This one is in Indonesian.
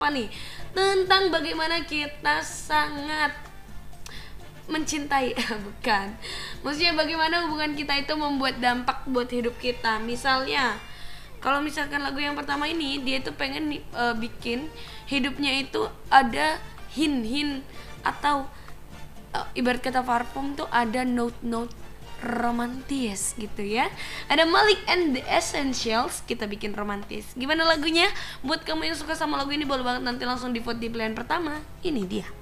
apa nih? Tentang bagaimana kita sangat mencintai bukan. Maksudnya bagaimana hubungan kita itu membuat dampak buat hidup kita. Misalnya, kalau misalkan lagu yang pertama ini dia itu pengen bikin hidupnya itu ada hin-hin atau ibarat kata parfum tuh ada note-note romantis gitu ya. Ada Malik and the Essentials, kita bikin romantis. Gimana lagunya? Buat kamu yang suka sama lagu ini boleh banget nanti langsung di vote di pilihan pertama. Ini dia.